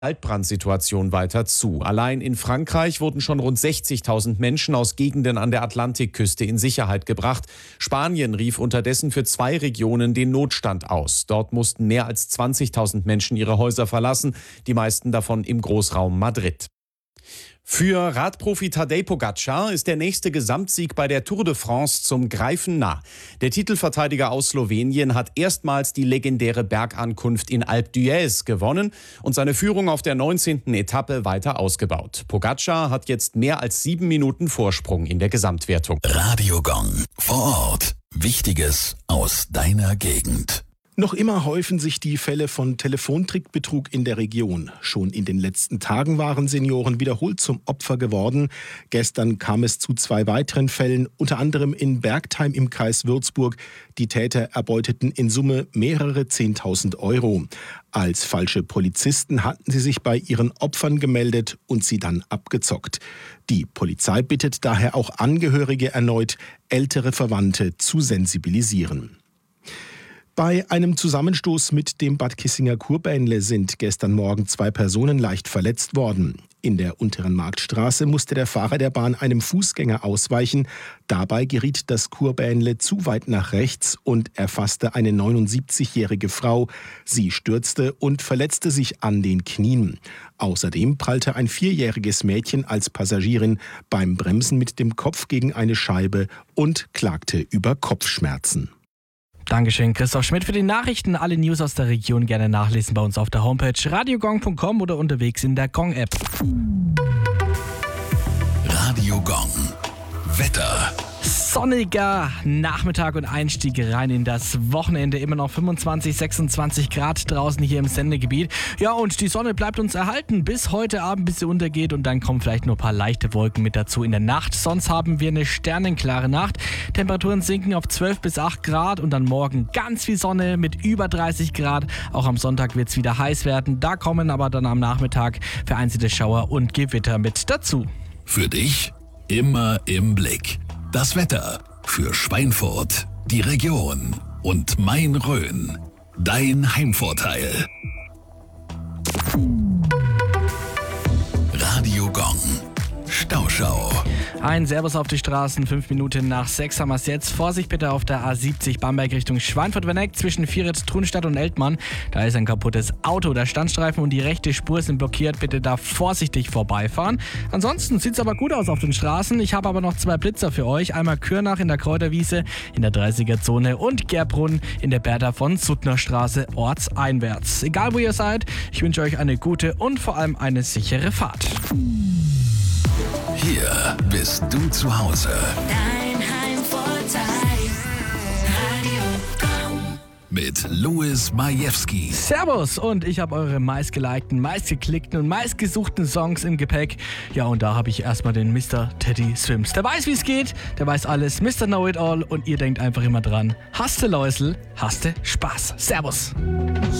Waldbrandsituation weiter zu. Allein in Frankreich wurden schon rund 60.000 Menschen aus Gegenden an der Atlantikküste in Sicherheit gebracht. Spanien rief unterdessen für 2 Regionen den Notstand aus. Dort mussten mehr als 20.000 Menschen ihre Häuser verlassen, die meisten davon im Großraum Madrid. Für Radprofi Tadej Pogačar ist der nächste Gesamtsieg bei der Tour de France zum Greifen nah. Der Titelverteidiger aus Slowenien hat erstmals die legendäre Bergankunft in Alpe d'Huez gewonnen und seine Führung auf der 19. Etappe weiter ausgebaut. Pogačar hat jetzt mehr als 7 Minuten Vorsprung in der Gesamtwertung. Radio Gong vor Ort. Wichtiges aus deiner Gegend. Noch immer häufen sich die Fälle von Telefontrickbetrug in der Region. Schon in den letzten Tagen waren Senioren wiederholt zum Opfer geworden. Gestern kam es zu 2 weiteren Fällen, unter anderem in Bergtheim im Kreis Würzburg. Die Täter erbeuteten in Summe mehrere 10.000 Euro. Als falsche Polizisten hatten sie sich bei ihren Opfern gemeldet und sie dann abgezockt. Die Polizei bittet daher auch Angehörige erneut, ältere Verwandte zu sensibilisieren. Bei einem Zusammenstoß mit dem Bad Kissinger Kurbähnle sind gestern Morgen 2 Personen leicht verletzt worden. In der unteren Marktstraße musste der Fahrer der Bahn einem Fußgänger ausweichen. Dabei geriet das Kurbähnle zu weit nach rechts und erfasste eine 79-jährige Frau. Sie stürzte und verletzte sich an den Knien. Außerdem prallte ein 4-jähriges Mädchen als Passagierin beim Bremsen mit dem Kopf gegen eine Scheibe und klagte über Kopfschmerzen. Dankeschön, Christoph Schmidt für die Nachrichten. Alle News aus der Region gerne nachlesen bei uns auf der Homepage radiogong.com oder unterwegs in der Gong-App. Radio Gong. Wetter. Sonniger Nachmittag und Einstieg rein in das Wochenende. Immer noch 25, 26 Grad draußen hier im Sendegebiet. Ja, und die Sonne bleibt uns erhalten bis heute Abend, bis sie untergeht. Und dann kommen vielleicht nur ein paar leichte Wolken mit dazu in der Nacht. Sonst haben wir eine sternenklare Nacht. Temperaturen sinken auf 12 bis 8 Grad. Und dann morgen ganz viel Sonne mit über 30 Grad. Auch am Sonntag wird es wieder heiß werden. Da kommen aber dann am Nachmittag vereinzelte Schauer und Gewitter mit dazu. Für dich immer im Blick. Das Wetter für Schweinfurt, die Region und Main-Rhön. Dein Heimvorteil. Radio Gong. Stauschau. Ein Servus auf die Straßen, 5 Minuten nach 6 haben wir es jetzt. Vorsicht bitte auf der A70 Bamberg Richtung Schweinfurt-Werneck zwischen Viritz, Trunstadt und Eltmann. Da ist ein kaputtes Auto, der Standstreifen und die rechte Spur sind blockiert. Bitte da vorsichtig vorbeifahren. Ansonsten sieht es aber gut aus auf den Straßen. Ich habe aber noch 2 Blitzer für euch. Einmal Kürnach in der Kräuterwiese in der 30er-Zone und Gerbrunn in der Bertha von Suttner Straße ortseinwärts. Egal wo ihr seid, ich wünsche euch eine gute und vor allem eine sichere Fahrt. Hier bist du zu Hause. Dein Heimvorteil. Radio Gong. Mit Louis Majewski. Servus und ich habe eure meistgelikten, meistgeklickten und meistgesuchten Songs im Gepäck. Ja, und da habe ich erstmal den Mr. Teddy Swims. Der weiß, wie es geht, der weiß alles, Mr. Know-It-All und ihr denkt einfach immer dran. Hast du Läusel, hast du Spaß. Servus.